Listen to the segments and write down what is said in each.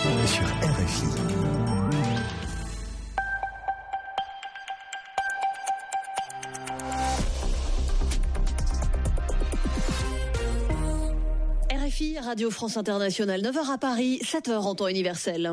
sur RFI. RFI, Radio France Internationale, 9h à Paris, 7h en temps universel.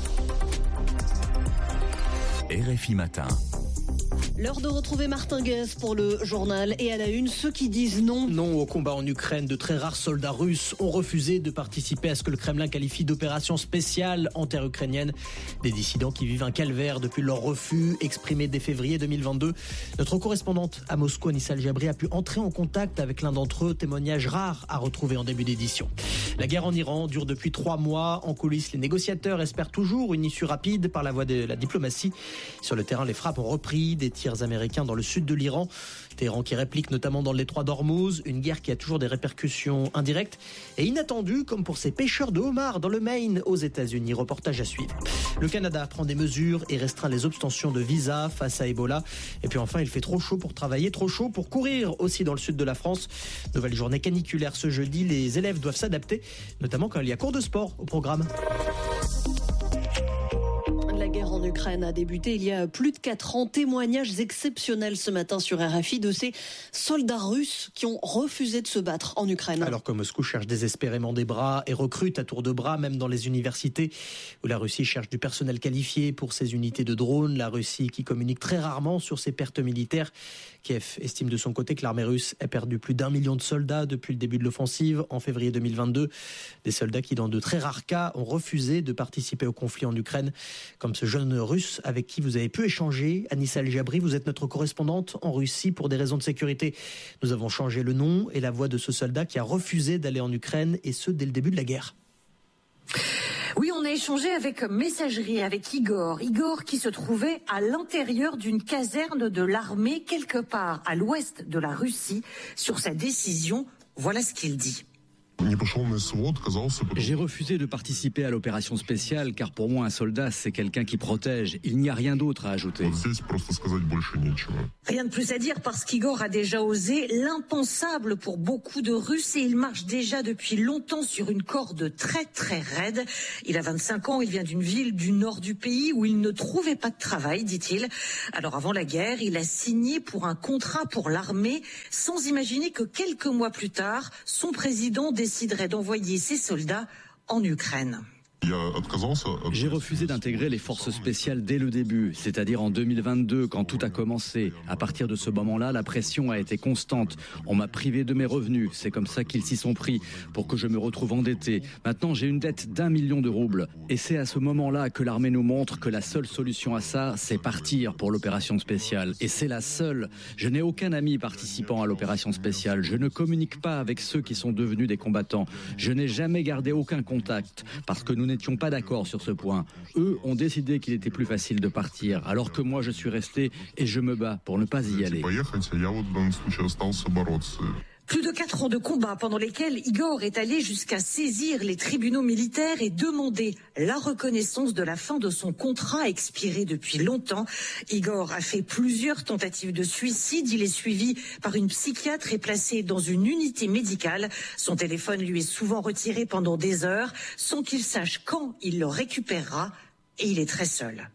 RFI Matin. L'heure de retrouver Martin Guez pour le journal et à la une, ceux qui disent non. Non au combat en Ukraine. De très rares soldats russes ont refusé de participer à ce que le Kremlin qualifie d'opération spéciale en terre ukrainienne. Des dissidents qui vivent un calvaire depuis leur refus exprimé dès février 2022. Notre correspondante à Moscou, Anissa El-Jabri, a pu entrer en contact avec l'un d'entre eux. Témoignage rare à retrouver en début d'édition. La guerre en Iran dure depuis 3 mois. En coulisses, les négociateurs espèrent toujours une issue rapide par la voie de la diplomatie. Sur le terrain, les frappes ont repris. Des tirs américains dans le sud de l'Iran. Téhéran qui réplique notamment dans le détroit d'Ormuz. Une guerre qui a toujours des répercussions indirectes et inattendues, comme pour ces pêcheurs de homards dans le Maine aux États-Unis. Reportage à suivre. Le Canada prend des mesures et restreint les obtentions de visa face à Ebola. Et puis enfin, il fait trop chaud pour travailler, trop chaud pour courir aussi dans le sud de la France. Nouvelle journée caniculaire ce jeudi. Les élèves doivent s'adapter, notamment quand il y a cours de sport au programme. La guerre en Ukraine a débuté il y a plus de 4 ans. Témoignages exceptionnels ce matin sur RFI de ces soldats russes qui ont refusé de se battre en Ukraine. Alors que Moscou cherche désespérément des bras et recrute à tour de bras, même dans les universités où la Russie cherche du personnel qualifié pour ses unités de drones. La Russie qui communique très rarement sur ses pertes militaires. Kiev estime de son côté que l'armée russe a perdu plus d'1 million de soldats depuis le début de l'offensive en février 2022. Des soldats qui, dans de très rares cas, ont refusé de participer au conflit en Ukraine, comme ce jeune russe avec qui vous avez pu échanger. Anissa El-Jabri, vous êtes notre correspondante en Russie pour des raisons de sécurité. Nous avons changé le nom et la voix de ce soldat qui a refusé d'aller en Ukraine, et ce dès le début de la guerre. Oui, on a échangé avec messagerie, avec Igor. Igor qui se trouvait à l'intérieur d'une caserne de l'armée quelque part à l'ouest de la Russie. Sur sa décision, voilà ce qu'il dit. J'ai refusé de participer à l'opération spéciale car pour moi un soldat c'est quelqu'un qui protège. Il n'y a rien d'autre à ajouter. Rien de plus à dire parce qu'Igor a déjà osé l'impensable pour beaucoup de Russes et il marche déjà depuis longtemps sur une corde très très raide. Il a 25 ans, il vient d'une ville du nord du pays où il ne trouvait pas de travail, dit-il. Alors avant la guerre, il a signé pour un contrat pour l'armée sans imaginer que quelques mois plus tard, son président déciderait d'envoyer ses soldats en Ukraine. J'ai refusé d'intégrer les forces spéciales dès le début, c'est-à-dire en 2022 quand tout a commencé. À partir de ce moment-là, la pression a été constante. On m'a privé de mes revenus, c'est comme ça qu'ils s'y sont pris, pour que je me retrouve endetté. Maintenant, j'ai une dette d'1 million de roubles. Et c'est à ce moment-là que l'armée nous montre que la seule solution à ça, c'est partir pour l'opération spéciale. Et c'est la seule. Je n'ai aucun ami participant à l'opération spéciale. Je ne communique pas avec ceux qui sont devenus des combattants. Je n'ai jamais gardé aucun contact, parce que nous n'étions pas d'accord sur ce point. Eux ont décidé qu'il était plus facile de partir, alors que moi je suis resté et je me bats pour ne pas y aller. Plus de 4 ans de combat pendant lesquels Igor est allé jusqu'à saisir les tribunaux militaires et demander la reconnaissance de la fin de son contrat expiré depuis longtemps. Igor a fait plusieurs tentatives de suicide. Il est suivi par une psychiatre et placé dans une unité médicale. Son téléphone lui est souvent retiré pendant des heures sans qu'il sache quand il le récupérera et il est très seul.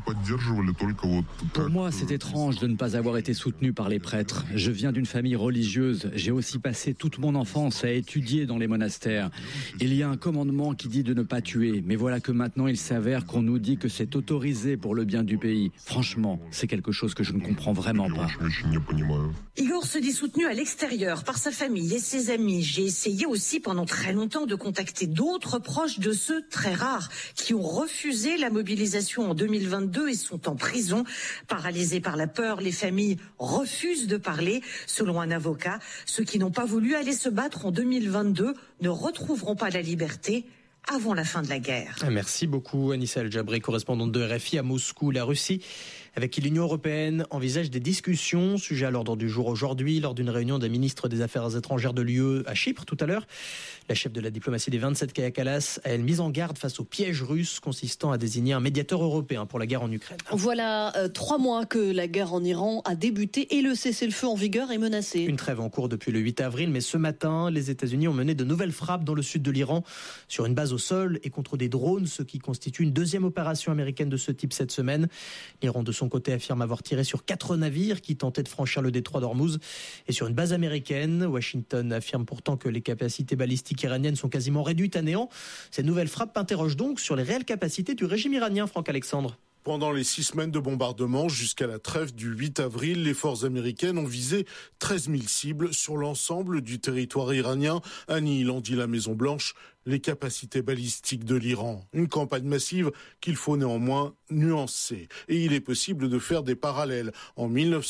Pour moi, c'est étrange de ne pas avoir été soutenu par les prêtres. Je viens d'une famille religieuse. J'ai aussi passé toute mon enfance à étudier dans les monastères. Il y a un commandement qui dit de ne pas tuer. Mais voilà que maintenant, il s'avère qu'on nous dit que c'est autorisé pour le bien du pays. Franchement, c'est quelque chose que je ne comprends vraiment pas. Igor se dit soutenu à l'extérieur par sa famille et ses amis. J'ai essayé aussi pendant très longtemps de contacter d'autres proches de ceux très rares qui ont refusé la mobilisation en 2022 et sont en prison. Paralysés par la peur, les familles refusent de parler. Selon un avocat, ceux qui n'ont pas voulu aller se battre en 2022 ne retrouveront pas la liberté avant la fin de la guerre. Merci beaucoup Anissa El-Jabri, correspondante de RFI à Moscou. La Russie, avec qui l'Union européenne envisage des discussions, sujet à l'ordre du jour aujourd'hui, lors d'une réunion des ministres des Affaires étrangères de l'UE à Chypre tout à l'heure. La chef de la diplomatie des 27, Kaja Kallas, a elle mise en garde face au piège russe consistant à désigner un médiateur européen pour la guerre en Ukraine. Voilà 3 mois que la guerre en Iran a débuté et le cessez-le-feu en vigueur est menacé. Une trêve en cours depuis le 8 avril, mais ce matin, les États-Unis ont mené de nouvelles frappes dans le sud de l'Iran sur une base au sol et contre des drones, ce qui constitue une deuxième opération américaine de ce type cette semaine. L'Iran, de son côté, affirme avoir tiré sur 4 navires qui tentaient de franchir le détroit d'Ormuz et sur une base américaine. Washington affirme pourtant que les capacités balistiques iraniennes sont quasiment réduites à néant. Ces nouvelles frappes interrogent donc sur les réelles capacités du régime iranien, Franck Alexandre. Pendant les 6 semaines de bombardement jusqu'à la trêve du 8 avril, les forces américaines ont visé 13 000 cibles sur l'ensemble du territoire iranien, annihilant, dit la Maison-Blanche, les capacités balistiques de l'Iran. Une campagne massive qu'il faut néanmoins nuancer. Et il est possible de faire des parallèles. En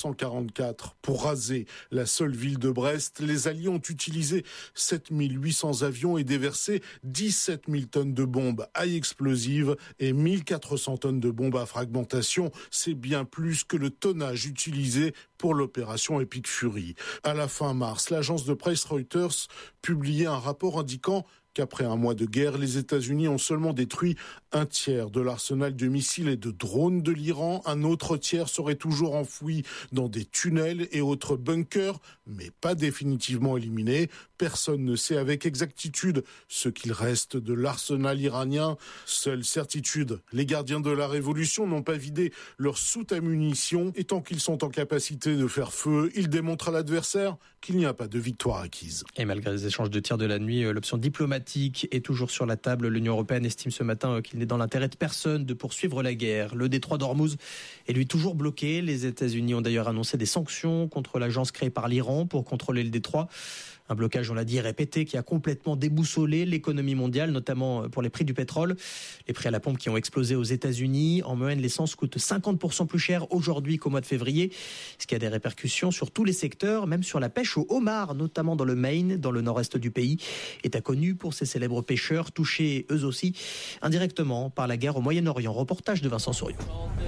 1944, pour raser la seule ville de Brest, les Alliés ont utilisé 7 800 avions et déversé 17 000 tonnes de bombes à explosives et 1 400 tonnes de bombes à fragmentation. C'est bien plus que le tonnage utilisé pour l'opération Epic Fury. À la fin mars, l'agence de presse Reuters publiait un rapport indiquant qu'après un mois de guerre, les États-Unis ont seulement détruit 1/3 de l'arsenal de missiles et de drones de l'Iran. Un autre tiers serait toujours enfoui dans des tunnels et autres bunkers, mais pas définitivement éliminé. Personne ne sait avec exactitude ce qu'il reste de l'arsenal iranien. Seule certitude, les gardiens de la révolution n'ont pas vidé leur soute à munitions et tant qu'ils sont en capacité de faire feu, ils démontrent à l'adversaire qu'il n'y a pas de victoire acquise. Et malgré les échanges de tirs de la nuit, l'option diplomatique est toujours sur la table. L'Union européenne estime ce matin qu'il n'est dans l'intérêt de personne de poursuivre la guerre. Le détroit d'Ormuz est lui toujours bloqué. Les États-Unis ont d'ailleurs annoncé des sanctions contre l'agence créée par l'Iran pour contrôler le détroit. Un blocage, on l'a dit, répété, qui a complètement déboussolé l'économie mondiale, notamment pour les prix du pétrole. Les prix à la pompe qui ont explosé aux États-Unis. En moyenne, l'essence coûte 50% plus cher aujourd'hui qu'au mois de février, ce qui a des répercussions sur tous les secteurs, même sur la pêche au homard, notamment dans le Maine, dans le nord-est du pays. État connu pour ses célèbres pêcheurs, touchés eux aussi indirectement par la guerre au Moyen-Orient. Reportage de Vincent Souriau.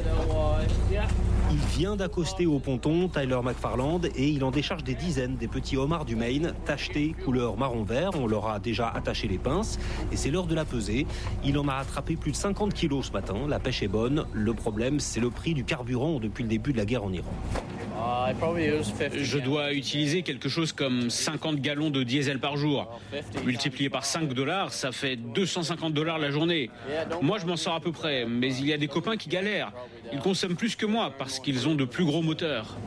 Il vient d'accoster au ponton, Tyler McFarland, et il en décharge des dizaines des petits homards du Maine, tachetés couleur marron-vert. On leur a déjà attaché les pinces et c'est l'heure de la peser. Il en a attrapé plus de 50 kilos ce matin. La pêche est bonne. Le problème, c'est le prix du carburant depuis le début de la guerre en Iran. Je dois utiliser quelque chose comme 50 gallons de diesel par jour. Multiplié par $5, ça fait $250 la journée. Moi, je m'en sors à peu près, mais il y a des copains qui galèrent. Ils consomment plus que moi parce qu'ils ont de plus gros moteurs.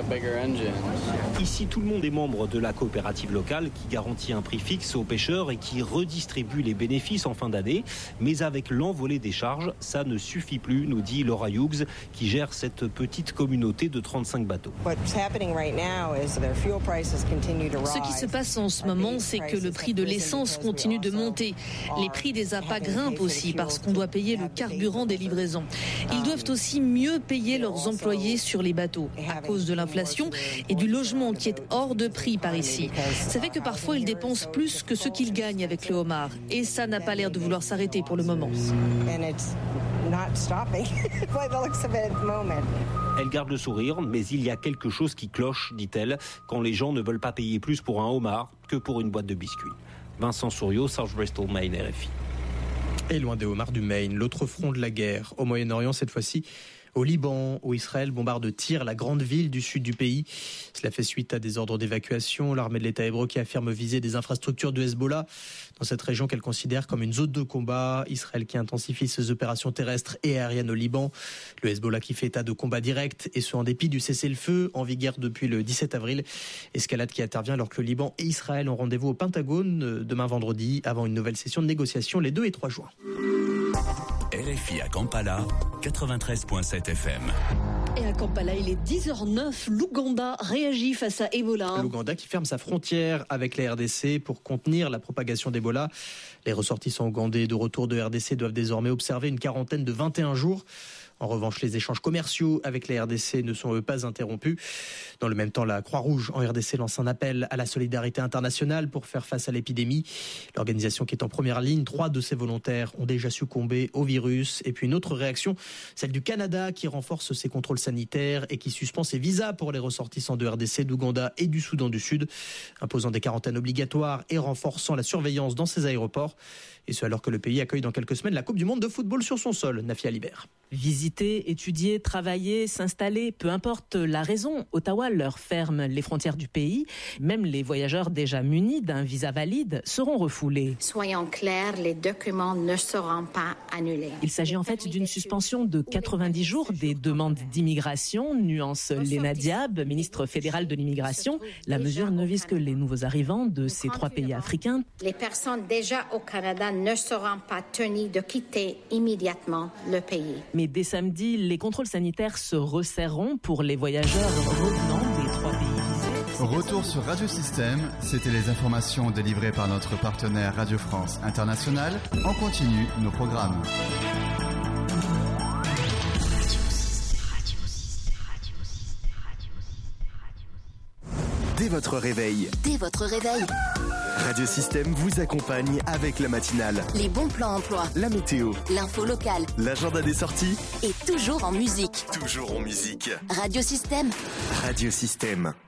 Ici, tout le monde est membre de la coopérative locale qui garantit un prix fixe aux pêcheurs et qui redistribue les bénéfices en fin d'année. Mais avec l'envolée des charges, ça ne suffit plus, nous dit Laura Hughes, qui gère cette petite communauté de 35 bateaux. Ce qui se passe en ce moment, c'est que le prix de l'essence continue de monter. Les prix des appâts grimpent aussi parce qu'on doit payer le carburant des livraisons. Ils doivent aussi mieux payer leurs employés sur les bateaux à cause de l'inflation et du logement qui est hors de prix par ici. Ça fait que parfois ils dépensent plus que ce qu'ils gagnent avec le homard. Et ça n'a pas l'air de vouloir s'arrêter pour le moment. Elle garde le sourire, mais il y a quelque chose qui cloche, dit-elle, quand les gens ne veulent pas payer plus pour un homard que pour une boîte de biscuits. Vincent Souriau, South Bristol, Maine, RFI. Et loin des homards du Maine, l'autre front de la guerre, au Moyen-Orient cette fois-ci, au Liban, où Israël bombarde de tirs la grande ville du sud du pays. Cela fait suite à des ordres d'évacuation. L'armée de l'État hébreu qui affirme viser des infrastructures de Hezbollah dans cette région qu'elle considère comme une zone de combat. Israël qui intensifie ses opérations terrestres et aériennes au Liban. Le Hezbollah qui fait état de combats directs et ce en dépit du cessez-le-feu en vigueur depuis le 17 avril. Escalade qui intervient alors que le Liban et Israël ont rendez-vous au Pentagone demain vendredi avant une nouvelle session de négociation les 2 et 3 juin. RFI à Kampala, 93.7 FM. Et à Kampala, il est 10h09. L'Ouganda réagit face à Ebola. L'Ouganda qui ferme sa frontière avec la RDC pour contenir la propagation d'Ebola. Les ressortissants ougandais de retour de RDC doivent désormais observer une quarantaine de 21 jours. En revanche, les échanges commerciaux avec la RDC ne sont eux pas interrompus. Dans le même temps, la Croix-Rouge en RDC lance un appel à la solidarité internationale pour faire face à l'épidémie. L'organisation qui est en première ligne, 3 de ses volontaires ont déjà succombé au virus. Et puis une autre réaction, celle du Canada qui renforce ses contrôles sanitaires et qui suspend ses visas pour les ressortissants de RDC, d'Ouganda et du Soudan du Sud, imposant des quarantaines obligatoires et renforçant la surveillance dans ses aéroports. Et ce alors que le pays accueille dans quelques semaines la Coupe du Monde de football sur son sol. Nafia Libert. Visiter, étudier, travailler, s'installer, peu importe la raison, Ottawa leur ferme les frontières du pays. Même les voyageurs déjà munis d'un visa valide seront refoulés. Soyons clairs, les documents ne seront pas annulés. Il s'agit en fait d'une suspension de 90 jours des demandes d'immigration, nuance Léna Diab, ministre fédérale de l'immigration. La mesure ne vise que les nouveaux arrivants de ces 3 pays africains. Les personnes déjà au Canada ne seront pas tenues de quitter immédiatement le pays. Mais dès samedi, les contrôles sanitaires se resserreront pour les voyageurs revenant des 3 pays visés. Retour sur Radio Système, c'était les informations délivrées par notre partenaire Radio France International. On continue nos programmes. Dès votre réveil. Radio Système vous accompagne avec la matinale. Les bons plans emploi. La météo. L'info locale. L'agenda des sorties. Et toujours en musique. Toujours en musique. Radio Système. Radio Système.